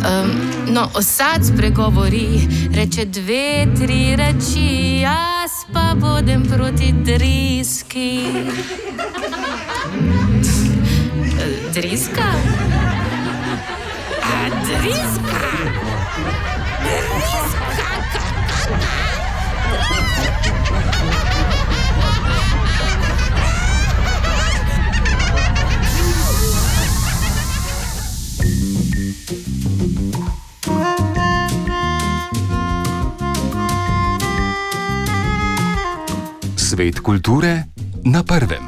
No, osad spregovori, reče 2-3 reči, jaz pa bodem proti driski. Driska? A driska? Svet kulture na prvem.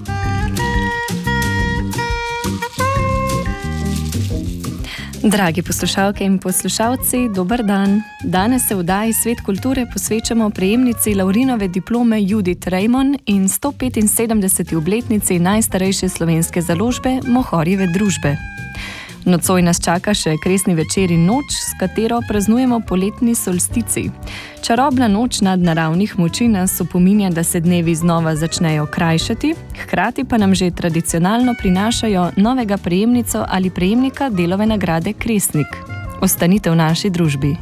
Dragi poslušalke in poslušalci, dober dan. Danes se v oddaji Svet kulture posvečamo prejemnici Laurinove diplome Judith Rejmon in 175. obletnici najstarejše slovenske založbe Mohorjeve družbe. Nocoj nas čaka še kresni večer in noč, s katero praznujemo poletni solstici. Čarobna noč nadnaravnih moči nas opominja, da se dnevi znova začnejo krajšati, hkrati pa nam že tradicionalno prinašajo novega prejemnico ali prejemnika Delove nagrade Kresnik. Ostanite v naši družbi.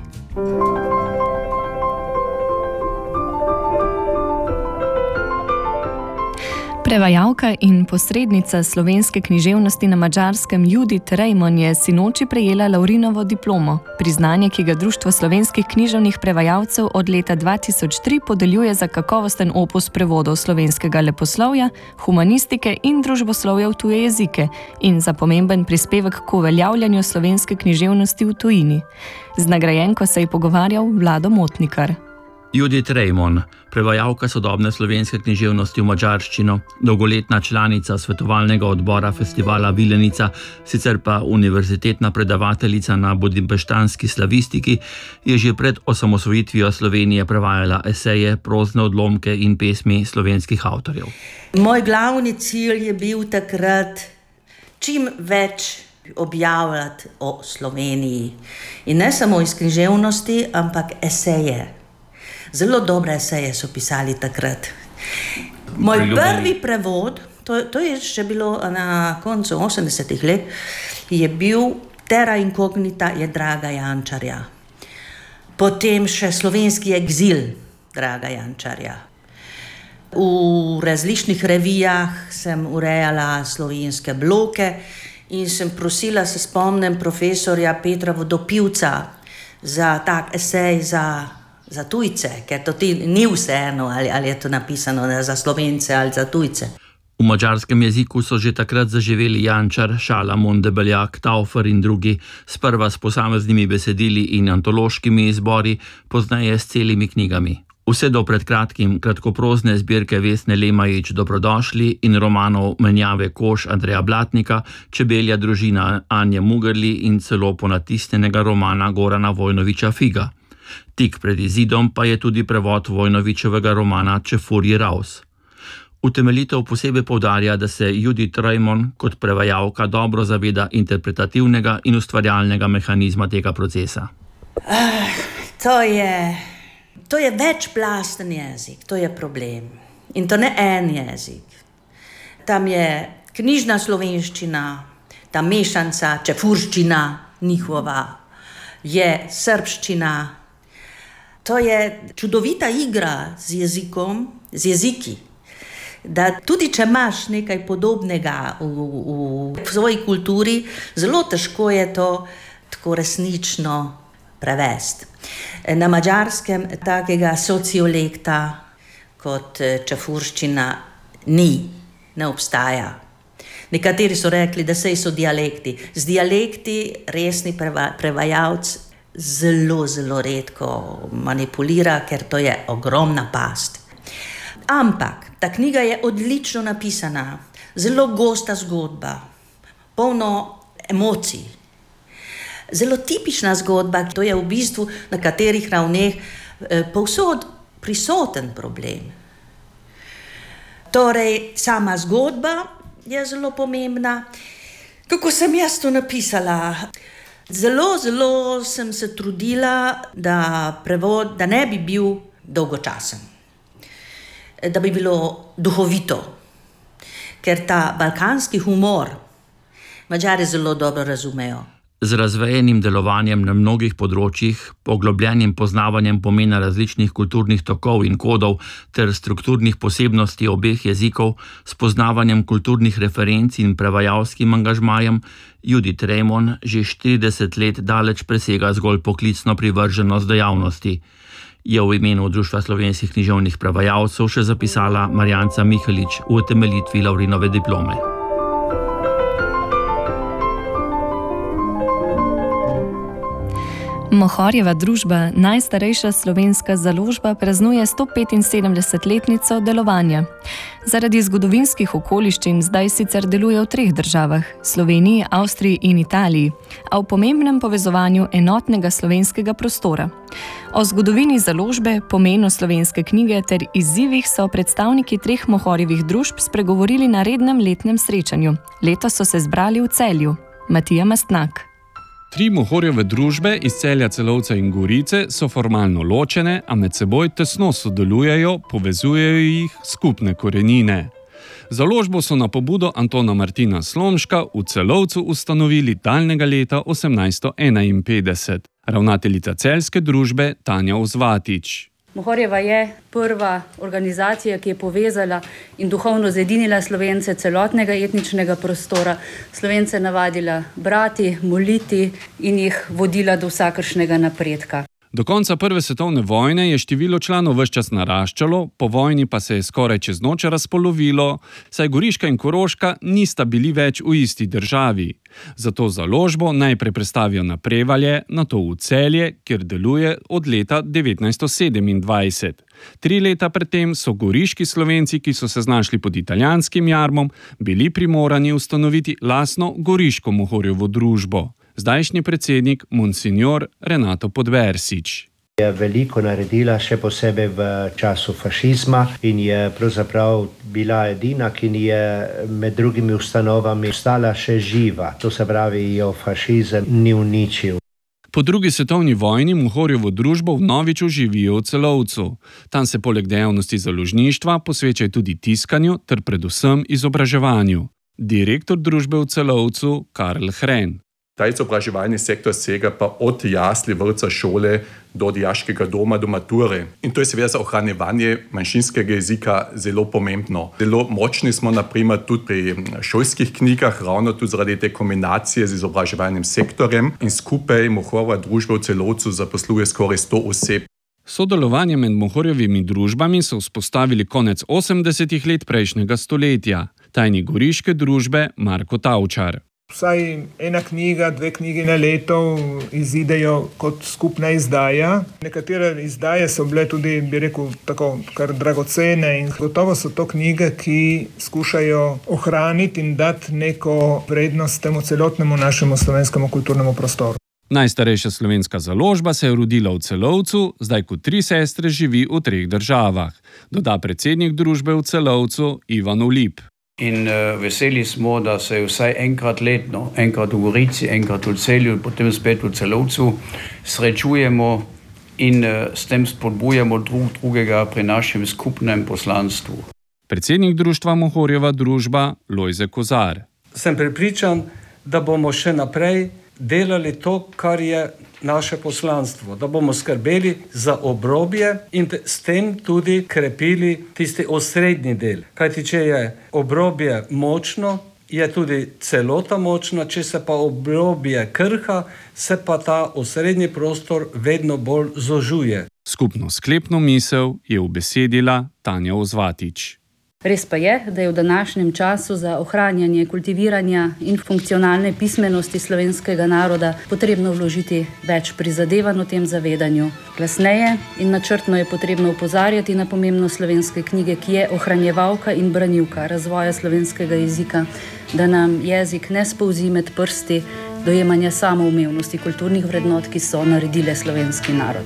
Prevajalka in posrednica slovenske književnosti na Madžarskem Judith Rejmon je sinoči prejela Laurinovo diplomo, priznanje, ki ga Društvo slovenskih književnih prevajalcev od leta 2003 podeljuje za kakovosten opus prevodov slovenskega leposlovja, humanistike in družboslovja v tuje jezike in za pomemben prispevek k uveljavljanju slovenske književnosti v tujini. Z nagrajenko se je pogovarjal Vlado Motnikar. Judith Rejmon, prevajalka sodobne slovenske književnosti v madžarščino, dolgoletna članica svetovalnega odbora festivala Vilenica, sicer pa univerzitetna predavateljica na budimpeštanski slavistiki, je že pred osamosvojitvijo Slovenije prevajala eseje, prozne odlomke in pesmi slovenskih avtorjev. Moj glavni cilj je bil takrat čim več objavljati o Sloveniji. In ne samo iz književnosti, ampak eseje. Zelo dobre eseje so pisali takrat. Moj prvi prevod, to je še bilo na koncu 80-ih let, je bil Terra incognita je Draga Jančarja. Potem še Slovenski egzil Draga Jančarja. V različnih revijah sem urejala slovenske bloke in sem prosila, se spomnim, profesorja Petra Vodopivca za tak esej za tujce, ker to ni vseeno, ali je to napisano za Slovence ali za tujce. V madžarskem jeziku so že takrat zaživeli Jančar, Šalamon, Debeljak, Taufer in drugi, sprva s posameznimi besedili in antološkimi izbori, pozneje s celimi knjigami. Vse do pred kratkim kratkoprozne zbirke Vesne Lemajić Dobrodošli in romanov Menjave kož Andreja Blatnika, Čebelja družina Anje Mugerli in celo ponatisnjenega romana Gorana Vojnovića Figa. Tik pred izidom pa je tudi prevod Vojnovićevega romana Čefurji raus. Utemeljitev posebej poudarja, da se Judith Rejmon kot prevajalka dobro zaveda interpretativnega in ustvarjalnega mehanizma tega procesa. To je večplasten jezik, to je problem. In to ne en jezik. Tam je knjižna slovenščina, ta mešanca, čefurščina njihova, je srbščina. To je čudovita igra z jezikom, z jeziki. Da tudi če imaš nekaj podobnega v svoji kulturi, zelo težko je to tako resnično prevesti. Na madžarskem takega sociolekta kot čefurščina ne obstaja. Nekateri so rekli, da so dialekti. Z dialekti resni prevajalc zelo, zelo redko manipulira, ker to je ogromna past. Ampak ta knjiga je odlično napisana, zelo gosta zgodba, polno emocij. Zelo tipična zgodba, to je v bistvu na katerih ravneh povsod prisoten problem. Torej, sama zgodba je zelo pomembna. Kako sem jaz to napisala? Zelo sem se trudila, da prevod, da ne bi bil dolgočasen, da bi bilo duhovito, ker ta balkanski humor Madžari zelo dobro razumejo. Z razvejenim delovanjem na mnogih področjih, poglobljenim poznavanjem pomena različnih kulturnih tokov in kodov ter strukturnih posebnosti obeh jezikov, spoznavanjem kulturnih referenc in prevajalskim angažmajem, Judith Reymon že 40 let daleč presega zgolj poklicno privrženost dejavnosti. Je v imenu Društva slovenskih književnih prevajalcev še zapisala Marjanca Mihalič v utemeljitvi Laurinove diplome. Mohorjeva družba, najstarejša slovenska založba, praznuje 175-letnico delovanja. Zaradi zgodovinskih okoliščin zdaj sicer deluje v 3 državah, Sloveniji, Avstriji in Italiji, a v pomembnem povezovanju enotnega slovenskega prostora. O zgodovini založbe, pomenu slovenske knjige ter izzivih so predstavniki 3 Mohorjevih družb spregovorili na rednem letnem srečanju. Letos so se zbrali v Celju. Matija Mastnak. 3 Mohorjeve družbe iz Celja, Celovca in Gorice so formalno ločene, a med seboj tesno sodelujejo, povezujejo jih skupne korenine. Založbo so na pobudo Antona Martina Slomška v Celovcu ustanovili daljnega leta 1851. Ravnateljica celjske družbe Tanja Ozvatič. Mohorjeva je prva organizacija, ki je povezala in duhovno zedinila Slovence celotnega etničnega prostora, Slovence navadila brati, moliti in jih vodila do vsakršnega napredka. Do konca Prve svetovne vojne je število članov ves čas naraščalo, po vojni pa se je skoraj čez noč razpolovilo, saj Goriška in Koroška nista bili več v isti državi. Zato založbo najprej prestavijo na Prevalje, nato v Celje, kjer deluje od leta 1927. 3 leta predtem so goriški Slovenci, ki so se znašli pod italijanskim jarmom, bili primorani ustanoviti lastno goriško Mohorjevo družbo. Zdajšnji predsednik Monsignor Renato Podversič. Je veliko naredila, še posebej v času fašizma in je pravzaprav bila edina, ki je med drugimi ustanovami ostala še živa. To se pravi, jo fašizem ni uničil. Po 2. svetovni vojni Mohorjevo družbo vnovič oživijo v Celovcu. Tam se poleg dejavnosti založništva posvečajo tudi tiskanju ter predvsem izobraževanju. Direktor družbe v Celovcu Karl Hren. Ta izobraževalni sektor sega pa od jasli, vrtca, šole do dijaškega doma, do mature. In to je seveda za ohranjevanje manjšinskega jezika zelo pomembno. Zelo močni smo naprimer tudi pri šolskih knjigah, ravno tudi zaradi te kombinacije z izobraževalnim sektorjem in skupaj Mohorjeva družba v Celovcu zaposluje skoraj 100 oseb. Sodelovanje med Mohorjevimi družbami so vzpostavili konec 80-ih let prejšnjega stoletja. Tajnik goriške družbe Marko Tavčar. Vsaj 1 knjiga, 2 knjigi na leto izidejo kot skupna izdaja. Nekatere izdaje so bile tudi, bi rekel, tako kar dragocene in gotovo so to knjige, ki skušajo ohraniti in dati neko vrednost temu celotnemu našemu slovenskemu kulturnemu prostoru. Najstarejša slovenska založba se je rodila v Celovcu, zdaj kot 3 sestre živi v 3 državah, doda predsednik družbe v Celovcu Ivan Ulip. In veseli smo, da se vsaj enkrat letno, enkrat v Gorici, enkrat v Celju, potem spet v Celovcu, srečujemo in s tem spodbujamo drugega pri našem skupnem poslanstvu. Predsednik društva Mohorjeva družba Lojze Kozar. Sem prepričan, da bomo še naprej delali to, kar je naše poslanstvo, da bomo skrbeli za obrobje in s tem tudi krepili tisti osrednji del. Kajti, če je obrobje močno, je tudi celota močna, če se pa obrobje krha, se pa ta osrednji prostor vedno bolj zožuje. Skupno sklepno misel je ubesedila Tanja Ozvatič. Res pa je, da je v današnjem času za ohranjanje, kultiviranja in funkcionalne pismenosti slovenskega naroda potrebno vložiti več prizadevanj v tem zavedanju. Glasneje in načrtno je potrebno opozarjati na pomembnost slovenske knjige, ki je ohranjevalka in branilka razvoja slovenskega jezika, da nam jezik ne spolzi med prsti dojemanja samoumevnosti kulturnih vrednot, ki so naredile slovenski narod.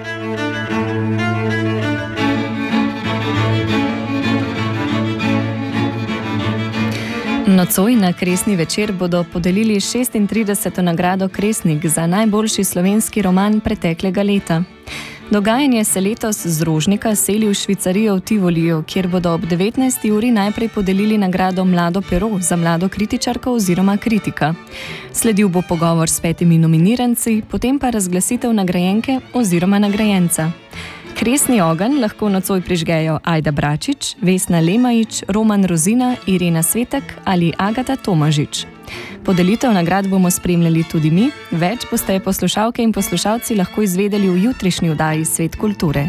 Nocoj na Kresni večer bodo podelili 36. nagrado Kresnik za najboljši slovenski roman preteklega leta. Dogajanje se letos z Rožnika seli v Švicarijo v Tivoliju, kjer bodo ob 19. uri najprej podelili nagrado Mlado pero za mlado kritičarko oziroma kritika. Sledil bo pogovor s 5 nominiranci, potem pa razglasitev nagrajenke oziroma nagrajenca. Kresni ogenj lahko nocoj prižgejo Ajda Bračič, Vesna Lemajič, Roman Rozina, Irena Svetek ali Agata Tomažič. Podelitev nagrad bomo spremljali tudi mi, več boste poslušalke in poslušalci lahko izvedeli v jutrišnji oddaji Svet kulture.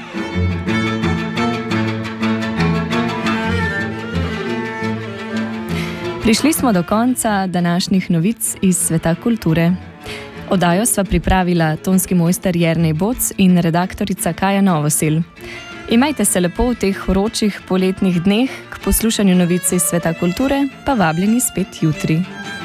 Prišli smo do konca današnjih novic iz sveta kulture. Oddajo sva pripravila tonski mojster Jernej Boc in redaktorica Kaja Novosel. Imajte se lepo v teh vročih poletnih dneh, k poslušanju novic iz sveta kulture pa vabljeni spet jutri.